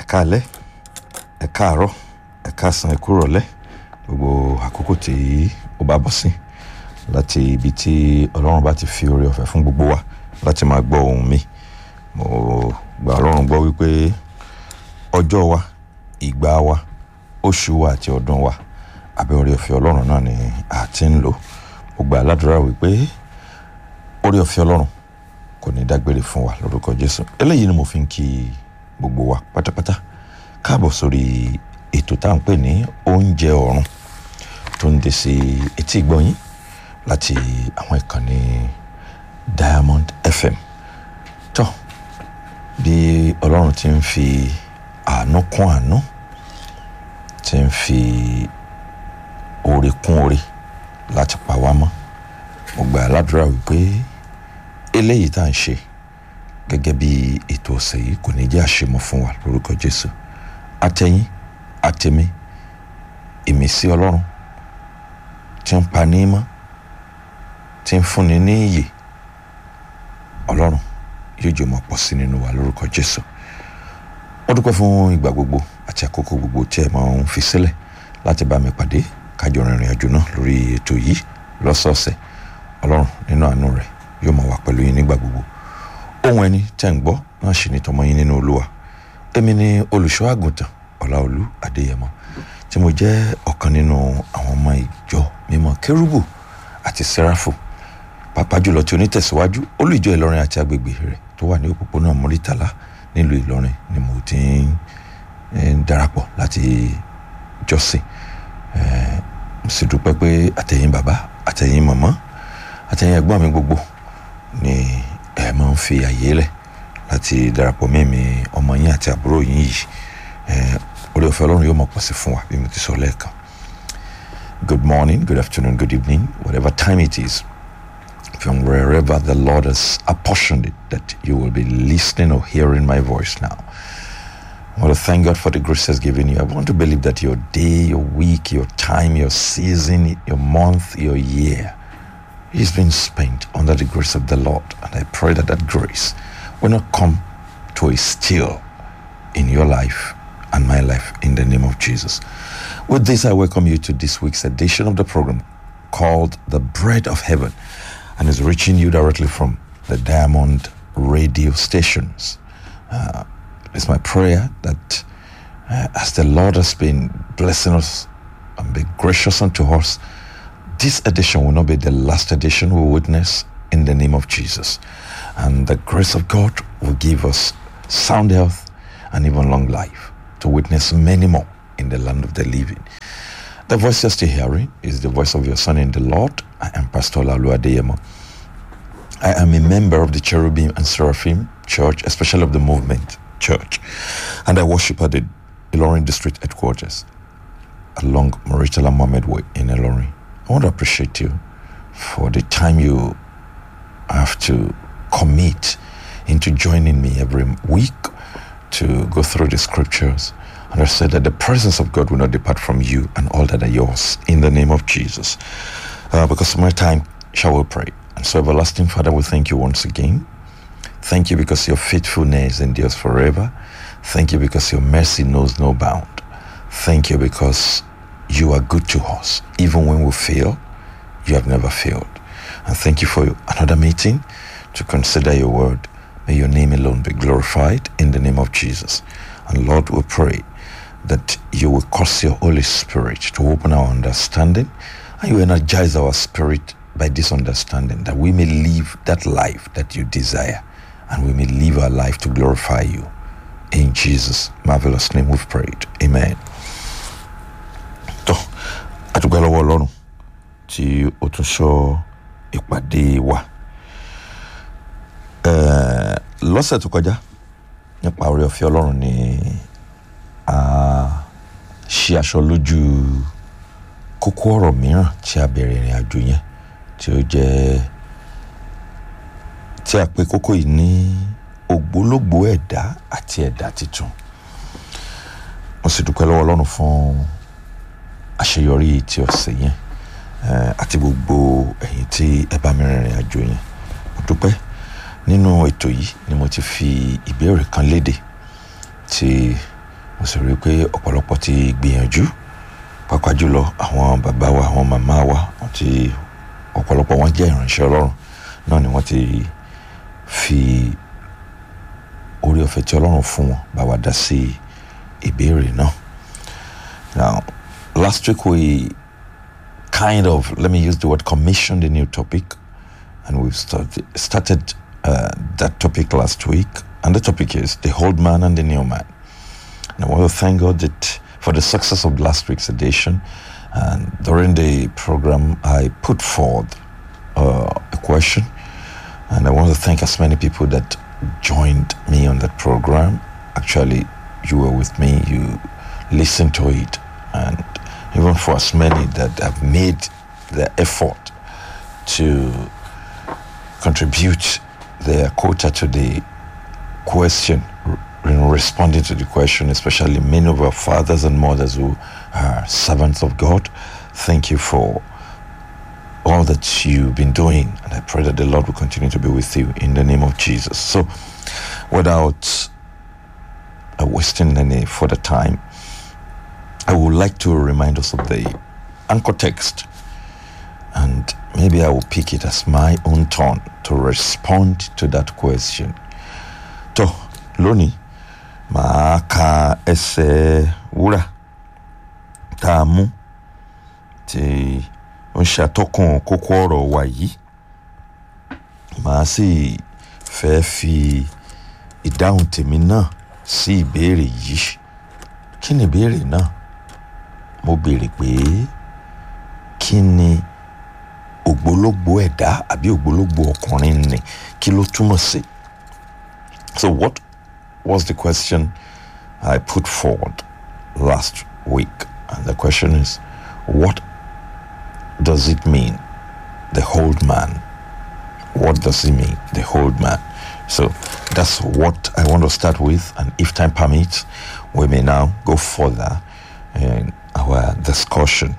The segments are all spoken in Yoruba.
káalẹ́, ẹ káàárọ̀, ẹ káàsán, ẹ kúrọ̀lẹ́, gbogbo àkókò tí ó bá bọ́ sí láti ibi tí Ọlọ́run bá ti fi oore ọ̀fẹ́ fún gbogbo wa láti máa gbọ́ ohùn mi. Mo gba Ọlọ́run gbọ́ wípé ọjọ́ wa, ìgbà wa, oṣù wa àti ọdún wa abẹ́ oore ọ̀fẹ́ Ọlọ́run náà ni a ti ń lò. Mo gba aládùúrà wípé oore ọ̀fẹ́ Ọlọ́run kò ní dágbére fún wa lórúkọ Jésù. Eléyìí ni mo fi ń kí gbogbo wa pátápátá káàbọ̀ sórí ètò tá à ń pè ní oúnjẹ ọ̀run tó ń dé sí etí ìgbọ̀nyín láti àwọn ìkànnì Diamond FM. Tó bí Ọlọ́run ti ń fi àánú kún àánú, ti ń fi oore kún oore láti pa wá mọ́. Mo gba aládùúrà wípé eléyìí tá à ń ṣe gẹ́gẹ́ bí ètò ọ̀sẹ̀ yìí kò ní jẹ́ àṣemọ́ fún wa lórúkọ Jésù. Àtẹ̀yìn, àtẹ̀mí, ìmísí Ọlọ́run tí ń pa ní mọ́, tí ń fúnni ní ìyè, Ọlọ́run yóò jẹ́ mọ́ pọ̀ sí nínú wa lórúkọ Jésù. Mo dúpẹ́ fún ìgbà gbogbo àti àkókò gbogbo tí ẹ máa ń fi sílẹ̀ láti bá mi pàdé kájọ rìnrìn àjò náà lórí ètò yìí lọ́sọ̀ọ̀sẹ̀. Ọlọ́run nínú àánú rẹ̀ yóò máa wà pẹ̀lú yín nígbà gbogbo. Ohun ẹni tẹ́ ń gbọ́ náà sì ní tọmọ yín nínú Olúwa. Èmi ni olùṣọ́ àgùntàn Ọláolú Adéyẹmọ tí mo jẹ́ ọ̀kan nínú àwọn ọmọ ìjọ mímọ́ Kérúbù àti Séráfù, pàápàá jùlọ tí onítẹ̀síwájú olú ìjọ Ìlọrin àti agbègbè rẹ̀ tó wà ní òpópónà Múrítàlá nílùú Ìlọrin ni mo ti ń darapọ̀ láti jọ́sìn. Mo sì dúpẹ́ pé àtẹ̀yìn bàbá, àtẹ̀yìn màmá, àtẹ̀yìn ẹ̀gbọ́n mi gbogbo ni ẹ máa ń fi àyè lẹ̀ láti darapọ̀ mẹ́mi ọmọ yín àti àbúrò yín yìí. Oore ọ̀fẹ́ Ọlọ́run yóò máa pọ̀ sí fún wa bí mo ti sọ lẹ́ẹ̀kan. Good morning, good afternoon, good evening, whatever time it is, from wherever the Lord has apportioned it that you will be listening or hearing my voice now. I want to thank God for the grace He has given you. I want to believe that your day, your week, your time, your season, your month, your year is being spent under the grace of the Lord. And I pray that that grace will not come to a still in your life and my life in the name of Jesus. With this, I welcome you to this week's edition of the program called The Bread of Heaven, and is reaching you directly from the Diamond radio stations. It's my prayer that as the Lord has been blessing us and been gracious unto us, this edition will not be the last edition we'll witness in the name of Jesus. And the grace of God will give us sound health and even long life to witness many more in the land of the living. The voice you're still hearing is the voice of your son in the Lord. I am Pastor Olaolu Adeyemo. I am a member of the Cherubim and Seraphim Church, especially of the Movement Church. And I worship at the Ilorin District Headquarters along Muritala Mohammed Way in Ilorin. I want to appreciate you for the time you have to commit into joining me every week to go through the scriptures. And I said that the presence of God will not depart from you and all that are yours in the name of Jesus. Because of my time, shall we pray. And so, everlasting Father, we thank you once again. Thank you because your faithfulness endures forever. Thank you because your mercy knows no bound. Thank you because you are good to us. Even when we fail, you have never failed. And thank you for another meeting to consider your word. May your name alone be glorified in the name of Jesus. And Lord, we pray that you will cause your Holy Spirit to open our understanding, and you energize our spirit by this understanding, that we may live that life that you desire, and we may live our life to glorify you. In Jesus' marvelous name we've prayed. Amen. Adúpẹ́ lọ́wọ́ Ọlọ́run tí ó tún sọ ìpàdé wa lọ́sẹ̀ tó kọjá. Nípa oore ọ̀fẹ́ Ọlọ́run ni a ṣe aṣọ lójú kókó ọ̀rọ̀ mìíràn tí a bẹ̀rẹ̀ ìrìn àjò yẹn, tí ó jẹ́ tí a pè kókó yìí ní ògbólógbòó ẹ̀dá àti ẹ̀dá titun. Mo sì dúpẹ́ lọ́wọ́ Ọlọ́run fún àṣeyọrí ti ọ̀sẹ̀ yẹn àti gbogbo ẹ̀yin tí ẹ bá mi rìnrìn àjò yẹn. Mo dúpẹ́. Nínú ètò yìí ni mo ti fi ìbéèrè kan léde tí mo sì rí pé ọ̀pọ̀lọpọ̀ ti gbìyànjú pàápàá jùlọ àwọn bàbá wa àwọn màmá wa àti ọ̀pọ̀lọpọ̀ wọn jẹ́ ìránṣẹ́ Ọlọ́run náà ni wọ́n ti fi orí ọ̀fẹ́ tí Ọlọ́run fún wọn bá wa dá sí ìbéèrè náà. Now, last week we kind of, let me use the word, commissioned a new topic, and we've started that topic last week, and the topic is the old man and the new man. And I want to thank God for the success of last week's edition. And during the program, I put forth a question, and I want to thank as many people that joined me on that program. Actually, you were with me, you listened to it, and even for as many that have made the effort to contribute their quota to the question, in responding to the question, especially many of our fathers and mothers who are servants of God. Thank you for all that you've been doing, and I pray that the Lord will continue to be with you in the name of Jesus. So, without wasting any further time, I would like to remind us of the anchor text, and maybe I will pick it as my own turn to respond to that question. To lónìí, màá ka ẹsẹ̀ wúrà tá a mú tí ó ń ṣàtọ́kùn kókó ọ̀rọ̀ wa yìí. Màá sì fẹ́ fi ìdáhùn tèmi náà sí ìbéèrè yìí. Kí ni ìbéèrè náà? Mo béèrè pé kí ni ògbólógbòó ẹ̀dá àbí ògbólógbòó ọkùnrin ni, kí ló túmọ̀ sí? So what was the question I put forward last week? And the question is, what does it mean, the old man? What does it mean, the old man? So that's what I want to start with, and if time permits, we may now go further in our discussion.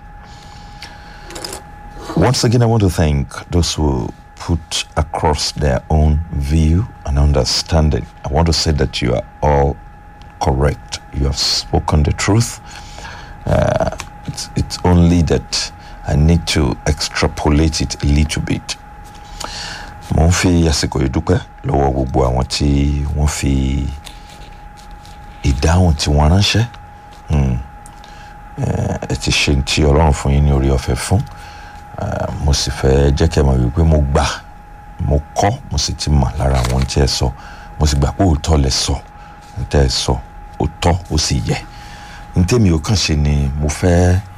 Once again, I want to thank those who put across their own view and understanding. I want to say that you are all correct. You have spoken the truth. It's only that I need to extrapolate it a little bit. Mo ń fi àsìkò yìí dúpẹ́ lọ́wọ́ gbogbo àwọn tí wọ́n fi ìdáhùn tí wọ́n ránṣẹ́. Ẹ ti ṣe tí Ọlọ́run fún yín ní orí ọ̀fẹ́ fún. Mo sì fẹ́ jẹ́ kí ẹ mọ̀ wípé mo gbà, mo kọ́, mo sì ti mọ̀ lára àwọn tí ẹ sọ. Mo sì gbà pé òótọ́ lẹ sọ, ntẹ́ ẹ sọ òótọ́ ó sì yẹ. Ntẹ́mi ò kàn ṣe ni mo fẹ́